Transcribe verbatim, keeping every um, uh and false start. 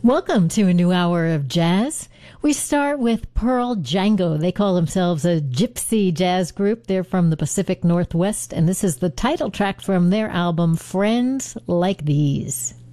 Welcome to a new hour of jazz. We start with Pearl Django. They call themselves a gypsy jazz group. They're from the Pacific Northwest, and this is the title track from their album, Friends Like These.